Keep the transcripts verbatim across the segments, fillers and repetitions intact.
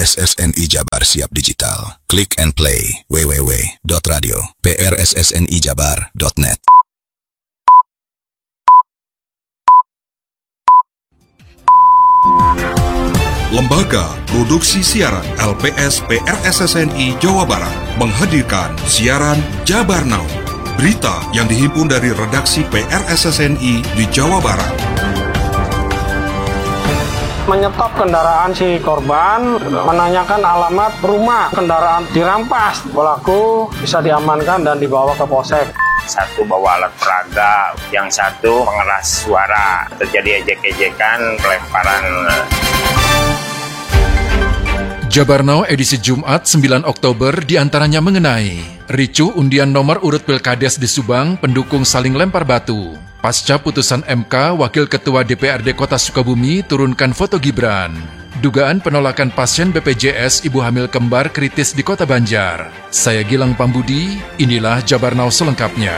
S S N I Jabar Siap Digital. Click and play w w w dot radio p r s s n i jabar dot net. Lembaga Produksi Siaran L P S P R S S N I Jawa Barat menghadirkan siaran Jabar Now. Berita yang dihimpun dari redaksi P R S S N I di Jawa Barat. Menyetop kendaraan si korban, menanyakan alamat rumah, kendaraan dirampas. Pelaku bisa diamankan dan dibawa ke polsek. Satu bawa alat peraga, yang satu pengeras suara. Terjadi ejek-ejekan, pelemparan. Jabar Now edisi Jumat sembilan Oktober diantaranya mengenai ricuh undian nomor urut Pilkades di Subang, pendukung saling lempar batu. Pasca putusan M K, Wakil Ketua D P R D Kota Sukabumi turunkan foto Gibran. Dugaan penolakan pasien B P J S ibu hamil kembar kritis di Kota Banjar. Saya Gilang Pambudi, inilah Jabar Now selengkapnya.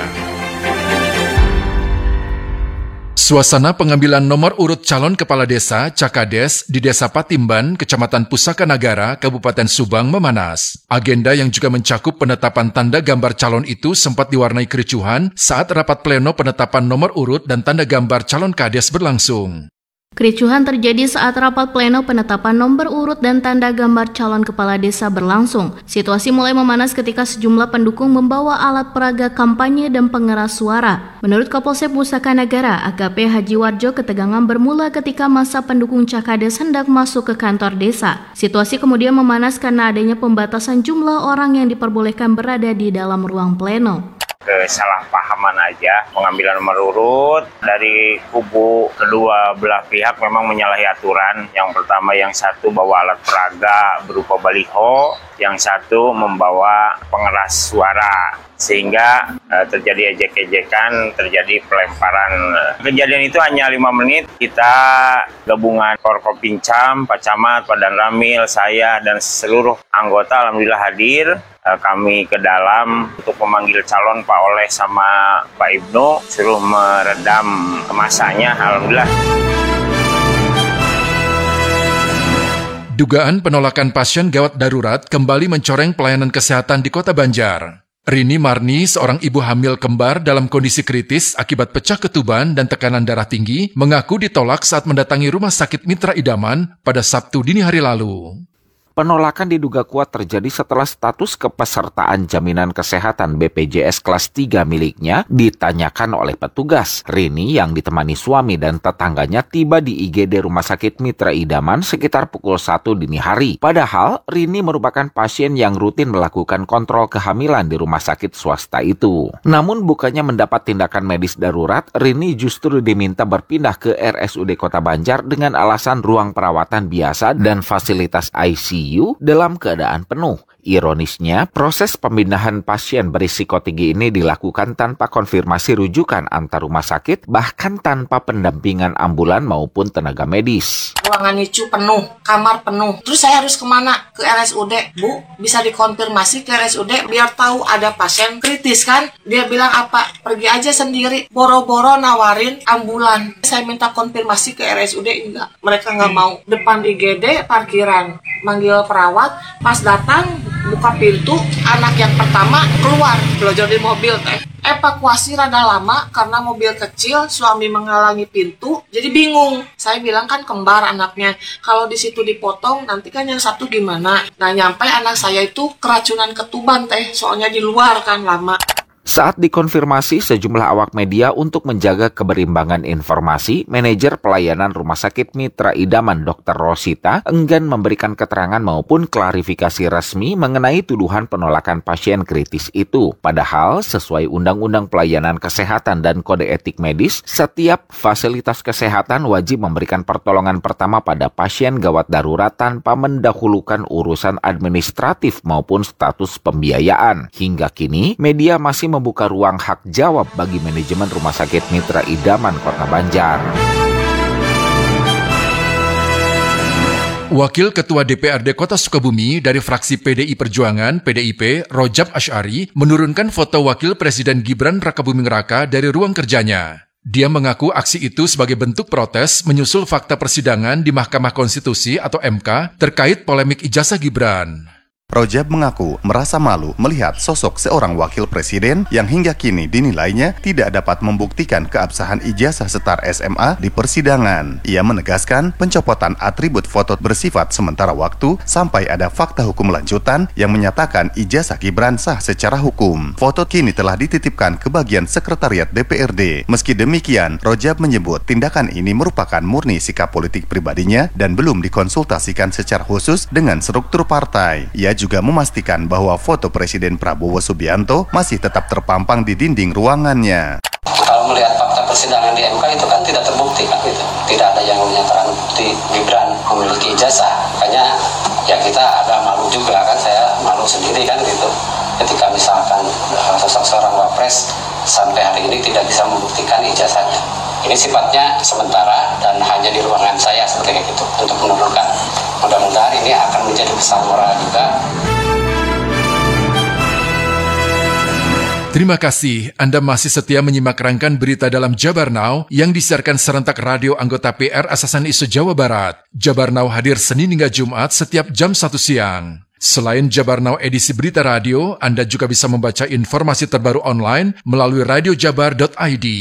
Suasana pengambilan nomor urut calon kepala desa Cakades di Desa Patimban, Kecamatan Pusaka Nagara, Kabupaten Subang memanas. Agenda yang juga mencakup penetapan tanda gambar calon itu sempat diwarnai kericuhan saat rapat pleno penetapan nomor urut dan tanda gambar calon kades berlangsung. Kericuhan terjadi saat rapat pleno penetapan nomor urut dan tanda gambar calon kepala desa berlangsung. Situasi mulai memanas ketika sejumlah pendukung membawa alat peraga kampanye dan pengeras suara. Menurut Kapolsek Pusaka Nagara, A K P Haji Warjo, ketegangan bermula ketika masa pendukung Cakades hendak masuk ke kantor desa. Situasi kemudian memanas karena adanya pembatasan jumlah orang yang diperbolehkan berada di dalam ruang pleno. Kesalahpahaman aja, pengambilan nomor urut dari kubu kedua belah pihak memang menyalahi aturan. Yang pertama, yang satu bawa alat peraga berupa baliho, yang satu membawa pengeras suara, sehingga uh, terjadi ejek-ejekan, terjadi pelemparan. Kejadian itu hanya lima menit. Kita gabungan Forkopincam, Pak Camat, Pak Dan Ramil, saya dan seluruh anggota alhamdulillah hadir. Kami ke dalam untuk memanggil calon Pak Oleh sama Pak Ibnu, suruh meredam masanya, alhamdulillah. Dugaan penolakan pasien gawat darurat kembali mencoreng pelayanan kesehatan di Kota Banjar. Rini Marni, seorang ibu hamil kembar dalam kondisi kritis akibat pecah ketuban dan tekanan darah tinggi, mengaku ditolak saat mendatangi Rumah Sakit Mitra Idaman pada Sabtu dini hari lalu. Penolakan diduga kuat terjadi setelah status kepesertaan jaminan kesehatan B P J S kelas tiga miliknya ditanyakan oleh petugas. Rini yang ditemani suami dan tetangganya tiba di I G D Rumah Sakit Mitra Idaman sekitar pukul satu dini hari. Padahal Rini merupakan pasien yang rutin melakukan kontrol kehamilan di rumah sakit swasta itu. Namun bukannya mendapat tindakan medis darurat, Rini justru diminta berpindah ke R S U D Kota Banjar dengan alasan ruang perawatan biasa dan fasilitas I C U dalam keadaan penuh. Ironisnya, proses pemindahan pasien berisiko tinggi ini dilakukan tanpa konfirmasi rujukan antar rumah sakit, bahkan tanpa pendampingan ambulan maupun tenaga medis. Ruangan I C U penuh, kamar penuh. Terus saya harus kemana? Ke R S U D. Bu, bisa dikonfirmasi ke R S U D biar tahu ada pasien kritis kan? Dia bilang apa? Pergi aja sendiri. Boro-boro nawarin ambulan. Saya minta konfirmasi ke R S U D, enggak. Mereka nggak mau. Depan I G D, parkiran. Manggil perawat, pas datang buka pintu, anak yang pertama keluar, belajar di mobil teh. Evakuasi rada lama karena mobil kecil, suami menghalangi pintu, jadi bingung. Saya bilang kan kembar anaknya, kalau di situ dipotong nanti kan yang satu gimana. Nah nyampe anak saya itu keracunan ketuban teh, soalnya di luar kan lama. Saat dikonfirmasi sejumlah awak media untuk menjaga keberimbangan informasi, manajer pelayanan Rumah Sakit Mitra Idaman Dokter Rosita enggan memberikan keterangan maupun klarifikasi resmi mengenai tuduhan penolakan pasien kritis itu. Padahal sesuai Undang-Undang Pelayanan Kesehatan dan Kode Etik Medis, setiap fasilitas kesehatan wajib memberikan pertolongan pertama pada pasien gawat darurat tanpa mendahulukan urusan administratif maupun status pembiayaan. Hingga kini, media masih membuka ruang hak jawab bagi manajemen Rumah Sakit Mitra Idaman Kota Banjar. Wakil Ketua D P R D Kota Sukabumi dari fraksi P D I Perjuangan P D I P, Rojab Asy'ari, menurunkan foto Wakil Presiden Gibran Rakabuming Raka dari ruang kerjanya. Dia mengaku aksi itu sebagai bentuk protes menyusul fakta persidangan di Mahkamah Konstitusi atau M K terkait polemik ijazah Gibran. Rojab mengaku merasa malu melihat sosok seorang wakil presiden yang hingga kini dinilainya tidak dapat membuktikan keabsahan ijazah setar S M A di persidangan. Ia menegaskan pencopotan atribut foto bersifat sementara waktu sampai ada fakta hukum lanjutan yang menyatakan ijazah Gibran sah secara hukum. Foto kini telah dititipkan ke bagian sekretariat D P R D. Meski demikian, Rojab menyebut tindakan ini merupakan murni sikap politik pribadinya dan belum dikonsultasikan secara khusus dengan struktur partai. Ia juga memastikan bahwa foto Presiden Prabowo Subianto masih tetap terpampang di dinding ruangannya. Kalau melihat fakta persidangan di M K itu kan tidak terbukti kan gitu. Tidak ada yang menyatakan bukti Gibran memiliki ijazah. Makanya ya kita agak malu juga kan, saya malu sendiri kan gitu. Ketika misalkan sosok seorang wapres sampai hari ini tidak bisa membuktikan ijazahnya. Ini sifatnya sementara dan hanya di ruangan saya seperti itu untuk menurunkan. Mudah-mudahan ini akan menjadi pesan moral juga. Terima kasih Anda masih setia menyimak rangkaian berita dalam Jabar Now yang disiarkan serentak radio anggota P R Asasan I S O Jawa Barat. Jabar Now hadir Senin hingga Jumat setiap jam satu siang. Selain Jabar Now edisi berita radio, Anda juga bisa membaca informasi terbaru online melalui radio jabar dot i d.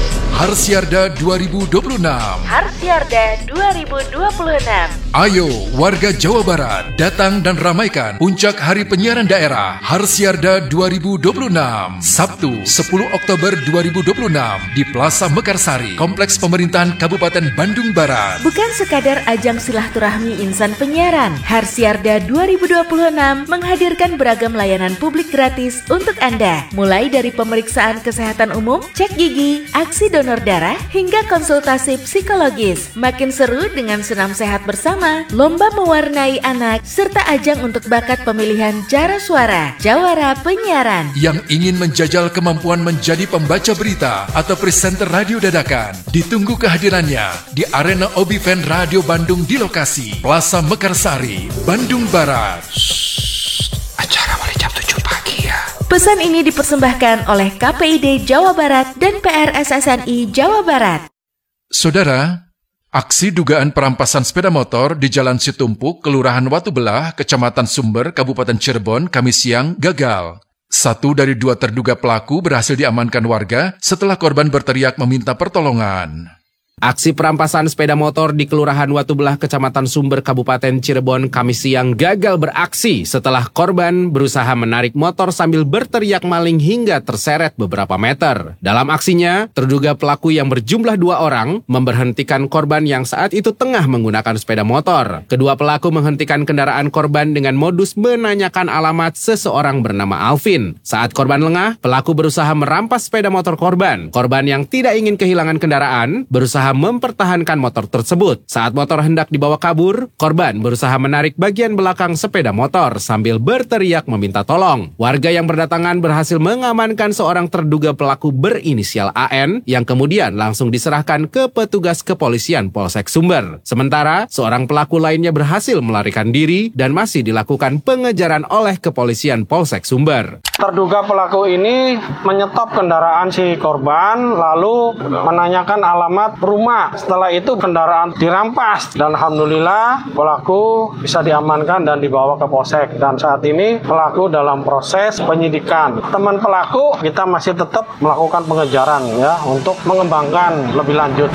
Harsiarda dua ribu dua puluh enam. Harsiarda dua ribu dua puluh enam. Ayo warga Jawa Barat, datang dan ramaikan puncak Hari Penyiaran Daerah Harsiarda dua ribu dua puluh enam. Sabtu sepuluh Oktober dua ribu dua puluh enam di Plaza Mekarsari, Kompleks Pemerintahan Kabupaten Bandung Barat. Bukan sekadar ajang silaturahmi insan penyiaran, Harsiarda dua ribu dua puluh enam menghadirkan beragam layanan publik gratis untuk Anda. Mulai dari pemeriksaan kesehatan umum, cek gigi, aksi donor darah, hingga konsultasi psikologis. Makin seru dengan senam sehat bersama, lomba mewarnai anak, serta ajang untuk bakat pemilihan Jara Suara, Jawara Penyiaran. Yang ingin menjajal kemampuan menjadi pembaca berita atau presenter radio dadakan, ditunggu kehadirannya di Arena Obiven Radio Bandung di lokasi Plaza Mekarsari, Bandung Barat. Shh, acara mulai jam tujuh pagi ya. Pesan ini dipersembahkan oleh K P I D Jawa Barat dan P R S S N I Jawa Barat. Saudara, aksi dugaan perampasan sepeda motor di Jalan Situmpuk, Kelurahan Watubelah, Kecamatan Sumber, Kabupaten Cirebon, Kamis siang gagal. Satu dari dua terduga pelaku berhasil diamankan warga setelah korban berteriak meminta pertolongan. Aksi perampasan sepeda motor di Kelurahan Watubelah, Kecamatan Sumber, Kabupaten Cirebon, Kamis siang gagal beraksi setelah korban berusaha menarik motor sambil berteriak maling hingga terseret beberapa meter. Dalam aksinya, terduga pelaku yang berjumlah dua orang memberhentikan korban yang saat itu tengah menggunakan sepeda motor. Kedua pelaku menghentikan kendaraan korban dengan modus menanyakan alamat seseorang bernama Alvin. Saat korban lengah, pelaku berusaha merampas sepeda motor korban. Korban yang tidak ingin kehilangan kendaraan berusaha mempertahankan motor tersebut. Saat motor hendak dibawa kabur, korban berusaha menarik bagian belakang sepeda motor sambil berteriak meminta tolong. Warga yang berdatangan berhasil mengamankan seorang terduga pelaku berinisial A N yang kemudian langsung diserahkan ke petugas kepolisian Polsek Sumber. Sementara, seorang pelaku lainnya berhasil melarikan diri dan masih dilakukan pengejaran oleh kepolisian Polsek Sumber. Terduga pelaku ini menyetop kendaraan si korban lalu menanyakan alamat rumah. Setelah itu kendaraan dirampas dan alhamdulillah pelaku bisa diamankan dan dibawa ke polsek, dan saat ini pelaku dalam proses penyidikan. Teman pelaku kita masih tetap melakukan pengejaran ya untuk mengembangkan lebih lanjut.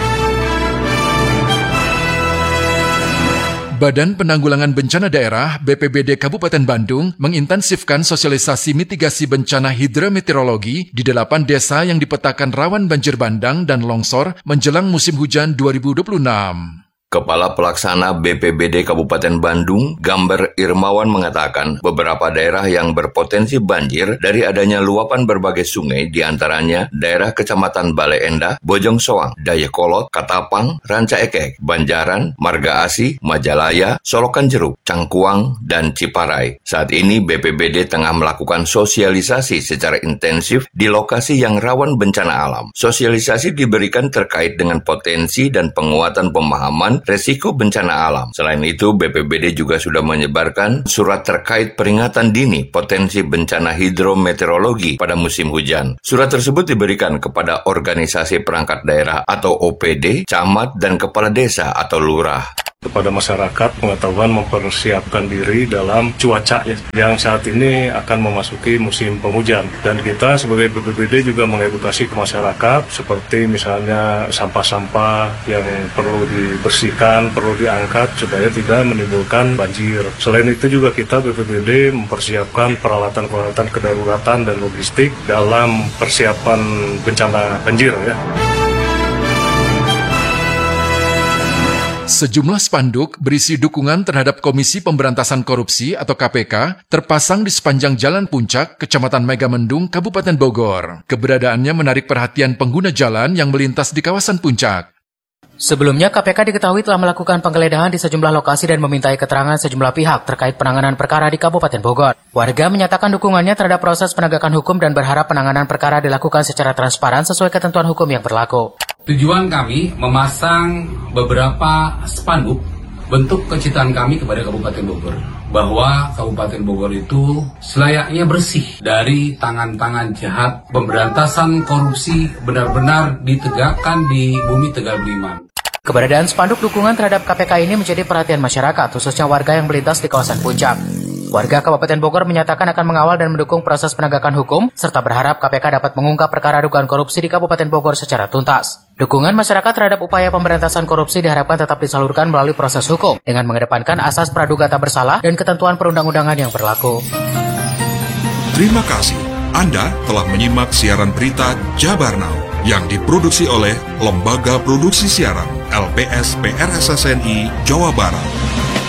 Badan Penanggulangan Bencana Daerah B P B D Kabupaten Bandung mengintensifkan sosialisasi mitigasi bencana hidrometeorologi di delapan desa yang dipetakan rawan banjir bandang dan longsor menjelang musim hujan dua ribu dua puluh enam. Kepala Pelaksana B P B D Kabupaten Bandung, Gambar Irmawan mengatakan beberapa daerah yang berpotensi banjir dari adanya luapan berbagai sungai diantaranya daerah Kecamatan Bale Endah, Bojong Soang, Dayakolot, Katapang, Ranca Ekek, Banjaran, Marga Asih, Majalaya, Solokan Jeruk, Cangkuang, dan Ciparai. Saat ini B P B D tengah melakukan sosialisasi secara intensif di lokasi yang rawan bencana alam. Sosialisasi diberikan terkait dengan potensi dan penguatan pemahaman resiko bencana alam. Selain itu, B P B D juga sudah menyebarkan surat terkait peringatan dini potensi bencana hidrometeorologi pada musim hujan. Surat tersebut diberikan kepada organisasi perangkat daerah atau O P D, camat, dan kepala desa atau lurah. Kepada masyarakat pengetahuan mempersiapkan diri dalam cuaca ya, yang saat ini akan memasuki musim penghujan, dan kita sebagai B P B D juga mengedukasi ke masyarakat seperti misalnya sampah-sampah yang perlu dibersihkan, perlu diangkat supaya tidak menimbulkan banjir. Selain itu juga kita B P B D mempersiapkan peralatan-peralatan kedaruratan dan logistik dalam persiapan bencana banjir ya. Sejumlah spanduk berisi dukungan terhadap Komisi Pemberantasan Korupsi atau K P K terpasang di sepanjang Jalan Puncak, Kecamatan Megamendung, Kabupaten Bogor. Keberadaannya menarik perhatian pengguna jalan yang melintas di kawasan Puncak. Sebelumnya, K P K diketahui telah melakukan penggeledahan di sejumlah lokasi dan memintai keterangan sejumlah pihak terkait penanganan perkara di Kabupaten Bogor. Warga menyatakan dukungannya terhadap proses penegakan hukum dan berharap penanganan perkara dilakukan secara transparan sesuai ketentuan hukum yang berlaku. Tujuan kami memasang beberapa spanduk bentuk kecintaan kami kepada Kabupaten Bogor, bahwa Kabupaten Bogor itu selayaknya bersih dari tangan-tangan jahat. Pemberantasan korupsi benar-benar ditegakkan di bumi Tegal Buliman. Keberadaan spanduk dukungan terhadap K P K ini menjadi perhatian masyarakat, khususnya warga yang melintas di kawasan Puncak. Warga Kabupaten Bogor menyatakan akan mengawal dan mendukung proses penegakan hukum, serta berharap K P K dapat mengungkap perkara dugaan korupsi di Kabupaten Bogor secara tuntas. Dukungan masyarakat terhadap upaya pemberantasan korupsi diharapkan tetap disalurkan melalui proses hukum, dengan mengedepankan asas praduga tak bersalah dan ketentuan perundang-undangan yang berlaku. Terima kasih. Anda telah menyimak siaran berita Jabar Now yang diproduksi oleh Lembaga Produksi Siaran L P S P R S S N I Jawa Barat.